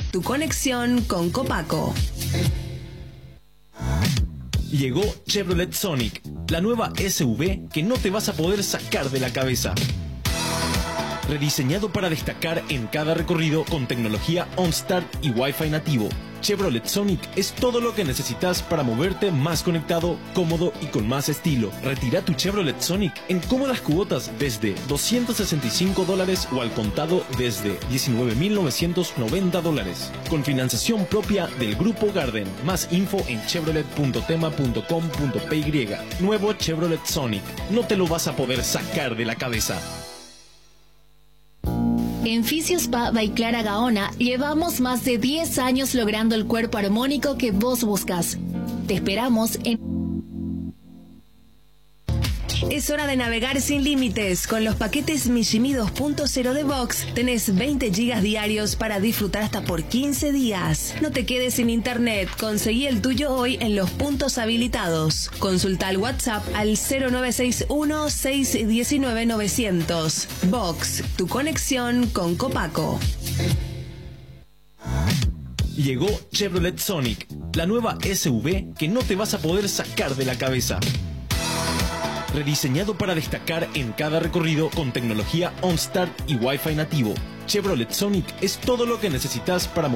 tu conexión con Copaco. Llegó Chevrolet Sonic, la nueva SUV que no te vas a poder sacar de la cabeza. Rediseñado para destacar en cada recorrido con tecnología OnStart y Wi-Fi nativo, Chevrolet Sonic es todo lo que necesitas para moverte más conectado, cómodo y con más estilo. Retira tu Chevrolet Sonic en cómodas cuotas desde $265 o al contado desde $19,990. Con financiación propia del Grupo Garden. Más info en chevrolet.tema.com.py. Nuevo Chevrolet Sonic. No te lo vas a poder sacar de la cabeza. En Fisiospa by Clara Gaona llevamos más de 10 años logrando el cuerpo armónico que vos buscas. Te esperamos en... Es hora de navegar sin límites. Con los paquetes Mijimi 2.0 de Vox tenés 20 gigas diarios para disfrutar hasta por 15 días. No te quedes sin internet. Conseguí el tuyo hoy en los puntos habilitados. Consulta al WhatsApp al 0961-619-900. Vox, tu conexión con Copaco. Llegó Chevrolet Sonic, la nueva SUV que no te vas a poder sacar de la cabeza. Rediseñado para destacar en cada recorrido con tecnología OnStart y Wi-Fi nativo, Chevrolet Sonic es todo lo que necesitas para